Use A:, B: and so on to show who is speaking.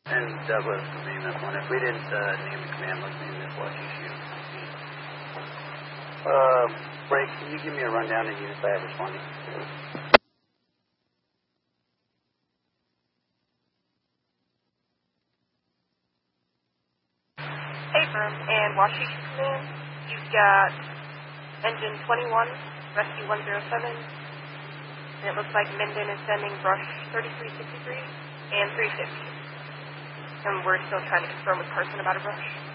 A: And Douglas will name this one. If we didn't name the command, let's name this WashU. Ray, can you give me a rundown of units I have responding?
B: Affirm, and Washington Command, you've got engine 21, rescue 107, and it looks like Minden is sending brush 3363 and 350. And we're still trying to confirm with Carson about a brush.